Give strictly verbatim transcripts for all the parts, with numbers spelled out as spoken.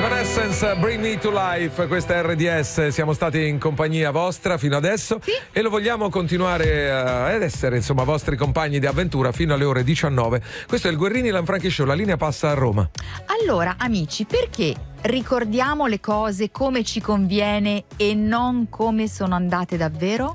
Evanescence, Bring Me to Life, questa è R D S, siamo stati in compagnia vostra fino adesso, sì, e lo vogliamo continuare ad essere, insomma, vostri compagni di avventura fino alle ore diciannove. Questo è il Guerrini Lanfranchi Show, la linea passa a Roma. Allora, amici, perché ricordiamo le cose come ci conviene e non come sono andate davvero?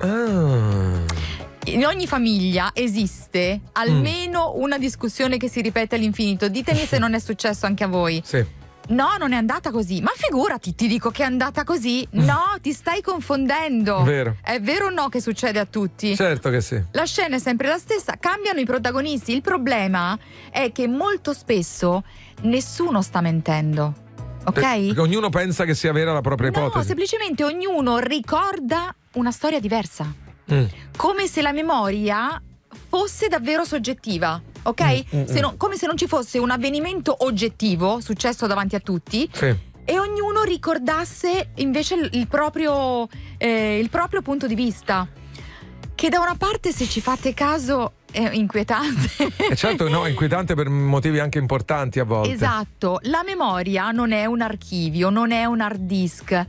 Ah. In ogni famiglia esiste almeno mm. una discussione che si ripete all'infinito. Ditemi se non è successo anche a voi. Sì. No, non è andata così. Ma figurati, ti dico che è andata così. No, ti stai confondendo. Vero. È vero o no che succede a tutti? Certo che sì. La scena è sempre la stessa, cambiano i protagonisti. Il problema è che molto spesso nessuno sta mentendo. Ok? Perché ognuno pensa che sia vera la propria no, ipotesi. No, semplicemente ognuno ricorda una storia diversa. Mm. Come se la memoria fosse davvero soggettiva. Ok? Mm, mm, se non, come se non ci fosse un avvenimento oggettivo successo davanti a tutti, sì, e ognuno ricordasse invece il, il proprio eh, il proprio punto di vista, che da una parte, se ci fate caso, è inquietante. E certo, no, è inquietante per motivi anche importanti a volte. Esatto, la memoria non è un archivio, non è un hard disk,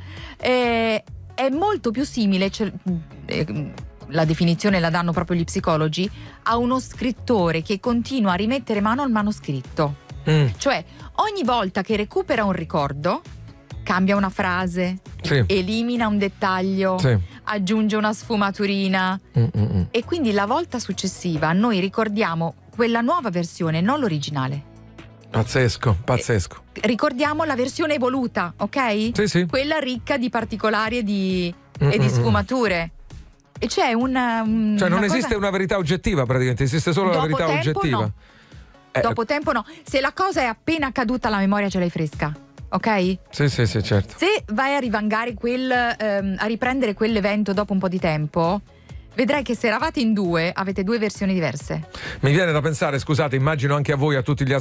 è, è molto più simile, cioè, eh, la definizione la danno proprio gli psicologi, a uno scrittore che continua a rimettere mano al manoscritto. Mm. Cioè, ogni volta che recupera un ricordo, cambia una frase, sì, elimina un dettaglio, sì, aggiunge una sfumaturina, Mm-mm. e quindi la volta successiva noi ricordiamo quella nuova versione, non l'originale. Pazzesco, pazzesco. Eh, ricordiamo la versione evoluta, ok? Sì, sì. Quella ricca di particolari e di, e di sfumature. E c'è una, un, cioè non una esiste cosa... una verità oggettiva, praticamente esiste solo Dopo la verità tempo, oggettiva. No. Eh, Dopo tempo no. Se la cosa è appena accaduta, la memoria ce l'hai fresca, ok? Sì, sì, sì, certo. Se vai a rivangare quel, ehm, a riprendere quell'evento dopo un po' di tempo, vedrai che se eravate in due, avete due versioni diverse. Mi viene da pensare, scusate, immagino anche a voi, a tutti gli